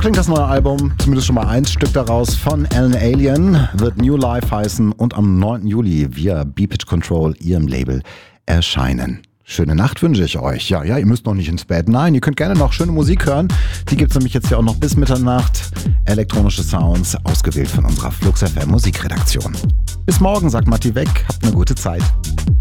klingt das neue Album, zumindest schon mal ein Stück daraus, von Alan Alien, wird New Life heißen und am 9. Juli via B-Pitch Control, ihrem Label, erscheinen. Schöne Nacht wünsche ich euch. Ja, ihr müsst noch nicht ins Bett. Nein, ihr könnt gerne noch schöne Musik hören. Die gibt's nämlich jetzt ja auch noch bis Mitternacht. Elektronische Sounds, ausgewählt von unserer Flux FM Musikredaktion. Bis morgen, sagt Matti Weck. Habt eine gute Zeit.